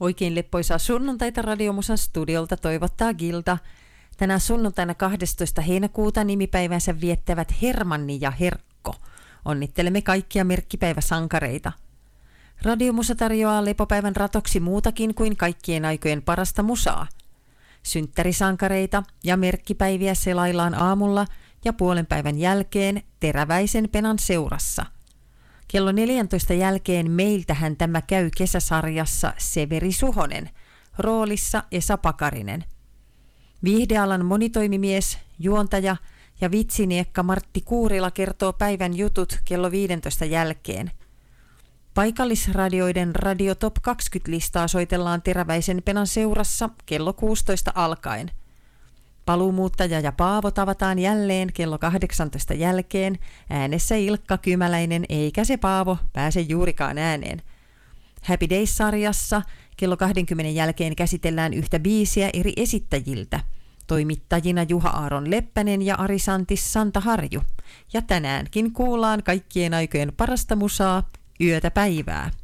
Oikein leppoisaa sunnuntaita Radiomusan studiolta toivottaa Gilda. Tänä sunnuntaina 12. heinäkuuta nimipäivänsä viettävät Hermanni ja Herkko. Onnittelemme kaikkia merkkipäiväsankareita. Radiomusa tarjoaa lepopäivän ratoksi muutakin kuin kaikkien aikojen parasta musaa. Synttärisankareita ja merkkipäiviä selaillaan aamulla ja puolen päivän jälkeen Teräväisen Penan seurassa. Kello 14 jälkeen meiltähän tämä käy kesäsarjassa Severi Suhonen, roolissa Esa Pakarinen. Viihdealan monitoimimies, juontaja ja vitsiniekka Martti Kuurila kertoo päivän jutut kello 15 jälkeen. Paikallisradioiden Radio Top 20-listaa soitellaan Teräväisen Penan seurassa kello 16 alkaen. Paluumuuttaja ja Paavo tavataan jälleen kello 18 jälkeen, äänessä Ilkka Kymäläinen, eikä se Paavo pääse juurikaan ääneen. Happy Days-sarjassa kello 20 jälkeen käsitellään yhtä biisiä eri esittäjiltä. Toimittajina Juha-Aaron Leppänen ja Ari-Santis Santaharju. Ja tänäänkin kuullaan kaikkien aikojen parasta musaa, yötä päivää.